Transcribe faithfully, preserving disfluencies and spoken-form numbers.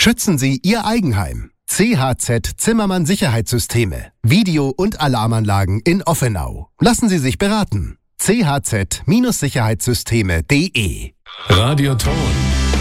Schützen Sie Ihr Eigenheim. C H Z Zimmermann Sicherheitssysteme. Video- und Alarmanlagen in Offenau. Lassen Sie sich beraten. c h z Sicherheitssysteme punkt d e Radioton.